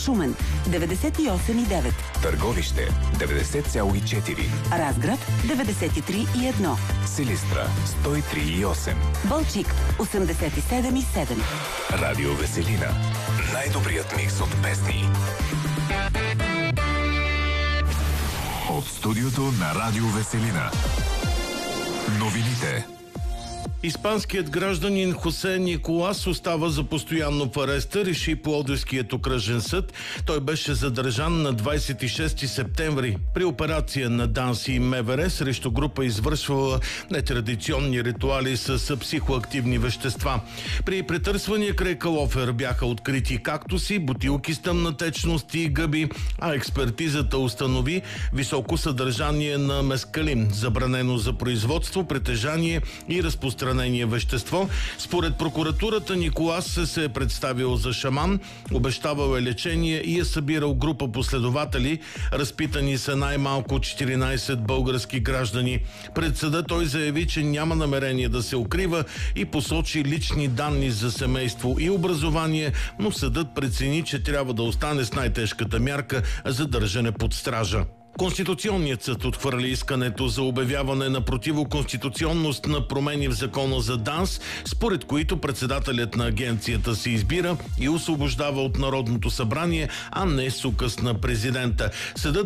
Шумен 98,9, Търговище 90,4, Разград 93,1, Силистра 103,8, Балчик 87,7. Радио Веселина. Най-добрият микс от песни. От студиото на Радио Веселина. Новините. Испанският гражданин Хосе Николас остава за постоянно в ареста, реши Пловдивският окръжен съд. Той беше задържан на 26 септември при операция на ДАНС и МВР срещу група, извършвала нетрадиционни ритуали с психоактивни вещества. При претърсвания край Калофер бяха открити кактуси, бутилки с тъмна течност и гъби, а експертизата установи високо съдържание на мескалин, забранено за производство, притежание и разпространение вещество. Според прокуратурата Николас се е представил за шаман, обещавал е лечение и е събирал група последователи. Разпитани са най-малко 14 български граждани. Пред съда той заяви, че няма намерение да се укрива и посочи лични данни за семейство и образование, но съдът прецени, че трябва да остане с най-тежката мярка за държане под стража. Конституционният съд отхвърли искането за обявяване на противоконституционност на промени в закона за ДАНС, според които председателят на агенцията се избира и освобождава от Народното събрание, а не с указ на президента. Съдът